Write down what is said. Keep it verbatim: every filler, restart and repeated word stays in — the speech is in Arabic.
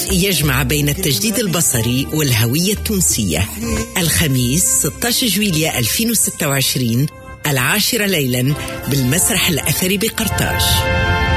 يجمع بين التجديد البصري والهوية التونسية. الخميس ستة عشر جويلية ألفين وستة وعشرين العاشرة ليلا بالمسرح الأثري بقرطاج.